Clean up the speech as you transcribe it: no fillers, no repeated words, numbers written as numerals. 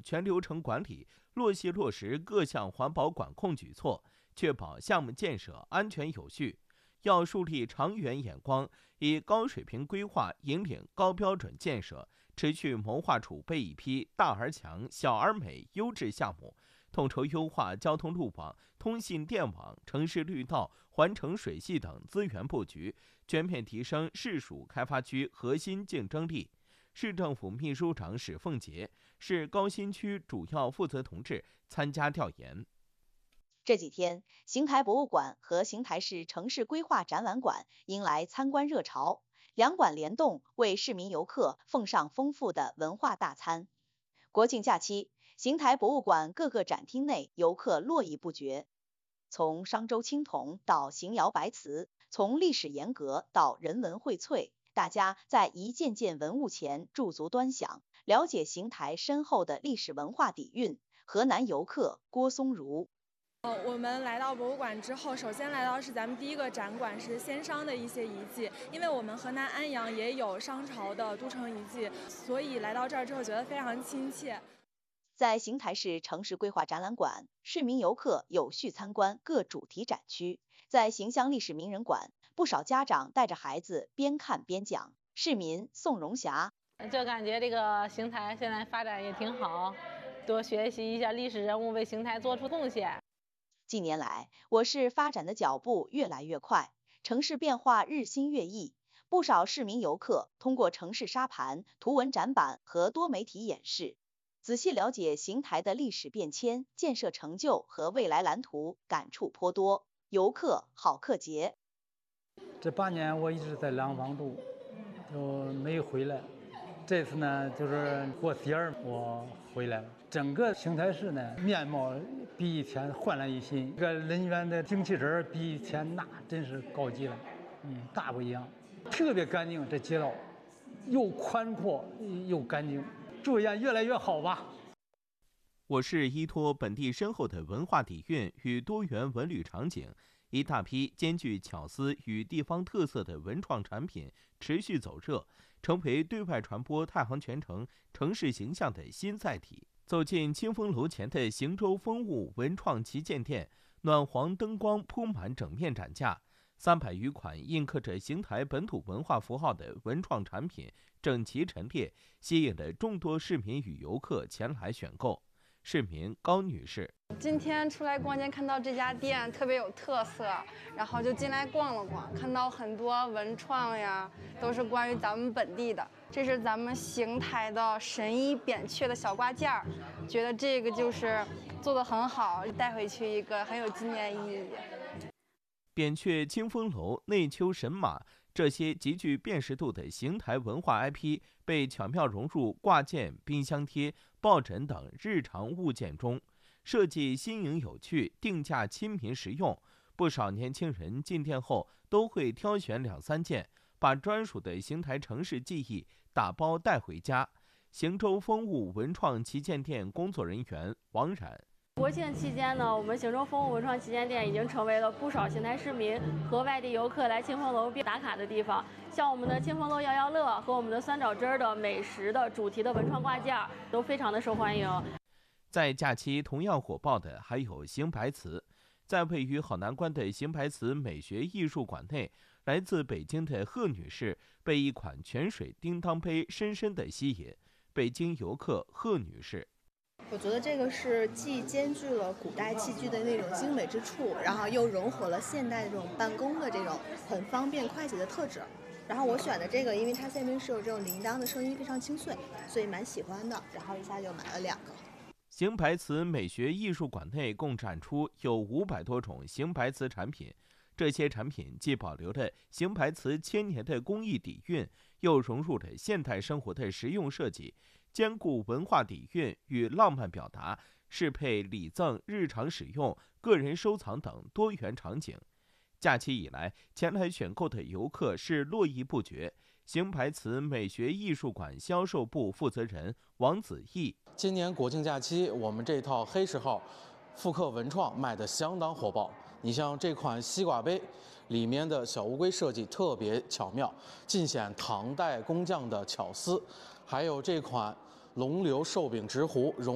全流程管理，落细落实各项环保管控举措，确保项目建设安全有序。要树立长远眼光，以高水平规划引领高标准建设，持续谋划储备一批大而强、小而美优质项目，统筹优化交通路网、通信电网、城市绿道、环城水系等资源布局，全面提升市属开发区核心竞争力。市政府秘书长史凤杰、市高新区主要负责同志参加调研。 这几天，邢台博物馆和邢台市城市规划展览馆迎来参观热潮，两馆联动为市民游客奉上丰富的文化大餐。国庆假期，邢台博物馆各个展厅内游客络绎不绝，从商周青铜到邢窑白瓷，从历史沿革到人文荟萃，大家在一件件文物前驻足端详，了解邢台深厚的历史文化底蕴。河南游客郭松如。 我们来到博物馆之后，首先来到是咱们第一个展馆是先商的一些遗迹，因为我们河南安阳也有商朝的都城遗迹，所以来到这儿之后觉得非常亲切。 在邢台市城市规划展览馆，市民游客有序参观各主题展区。在邢乡历史名人馆，不少家长带着孩子边看边讲。市民宋荣霞就感觉这个邢台现在发展也挺好，多学习一下历史人物为邢台做出贡献。 近年来，我市发展的脚步越来越快，城市变化日新月异。不少市民游客通过城市沙盘、图文展板和多媒体演示，仔细了解邢台的历史变迁、建设成就和未来蓝图，感触颇多。游客郝克杰： 这8年我一直在廊坊住，就没回来。这次呢，就是过节儿我回来了。整个邢台市呢，面貌比以前焕然一新，这个人员的精气神比以前那真是高级了，大不一样，特别干净。这街道又宽阔又干净，祝愿越来越好吧。 我市依托本地深厚的文化底蕴与多元文旅场景，一大批兼具巧思与地方特色的文创产品持续走热，成为对外传播太行泉城城市形象的新载体。走进清风楼前的邢州风物文创旗舰店，暖黄灯光铺满整面展架，300余款印刻着邢台本土文化符号的文创产品整齐陈列，吸引了众多市民与游客前来选购。市民高女士： 今天出来逛街，看到这家店特别有特色，然后就进来逛了逛，看到很多文创呀，都是关于咱们本地的。这是咱们邢台的神医扁鹊的小挂件儿，觉得这个就是做得很好，带回去一个很有纪念意义。 扁鹊清风楼、内丘神马这些极具辨识度的邢台文化 IP 被巧妙融入挂件、冰箱贴、抱枕等日常物件中，设计新颖有趣，定价亲民实用。不少年轻人进店后都会挑选2、3件，把专属的邢台城市记忆打包带回家。邢州风物文创旗舰店工作人员王冉： 国庆期间呢，我们邢州风物文创旗舰店已经成为了不少邢台市民和外地游客来清风楼打卡的地方。像我们的清风楼摇摇乐和我们的酸枣汁的美食的主题的文创挂件都非常的受欢迎。 在假期同样火爆的还有邢白瓷。在位于好南关的邢白瓷美学艺术馆内，来自北京的贺女士被一款泉水叮当杯深深地吸引。北京游客贺女士： 我觉得这个是既兼具了古代器具的那种精美之处，然后又融合了现代这种办公的这种很方便快捷的特质。然后我选的这个，因为它下面是有这种铃铛的声音，非常清脆，所以蛮喜欢的。然后一下就买了2个。 邢白瓷美学艺术馆内共展出有500多种邢白瓷产品，这些产品既保留了邢白瓷1000年的工艺底蕴，又融入了现代生活的实用设计，兼顾文化底蕴与浪漫表达，适配礼赠、日常使用、个人收藏等多元场景。假期以来，前来选购的游客是络绎不绝。邢白瓷美学艺术馆销售部负责人王子毅： 今年国庆假期，我们这套黑石号复刻文创卖得相当火爆。你像这款西瓜杯，里面的小乌龟设计特别巧妙，尽显唐代工匠的巧思。还有这款龙流寿饼直壶，